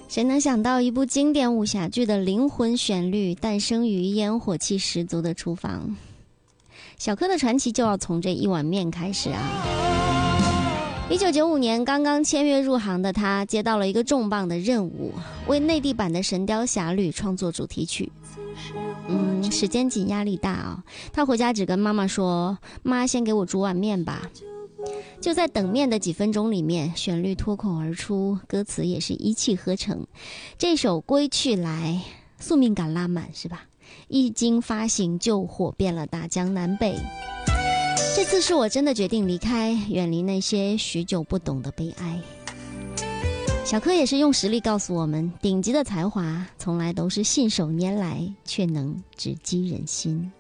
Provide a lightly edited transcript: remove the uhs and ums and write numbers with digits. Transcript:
谁能想到一部经典武侠剧的灵魂旋律诞生于烟火气十足的厨房？小柯的传奇就要从这一碗面开始啊！1995年刚刚签约入行的他，接到了一个重磅的任务，为内地版的《神雕侠侣》创作主题曲。时间紧，压力大啊！他回家只跟妈妈说：“妈，先给我煮碗面吧。”就在等面的几分钟里面，旋律脱口而出，歌词也是一气呵成。这首《归去来》宿命感拉满是吧？一经发行就火遍了大江南北。这次是我真的决定离开，远离那些许久不懂的悲哀。小柯也是用实力告诉我们，顶级的才华从来都是信手拈来，却能直击人心。